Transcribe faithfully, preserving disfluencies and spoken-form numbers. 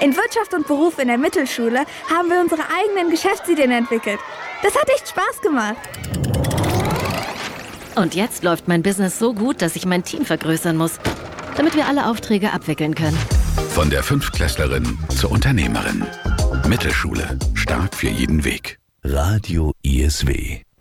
In Wirtschaft und Beruf in der Mittelschule haben wir unsere eigenen Geschäftsideen entwickelt. Das hat echt Spaß gemacht. Und jetzt läuft mein Business so gut, dass ich mein Team vergrößern muss, damit wir alle Aufträge abwickeln können. Von der Fünftklässlerin zur Unternehmerin. Mittelschule. Stark für jeden Weg. Radio I S W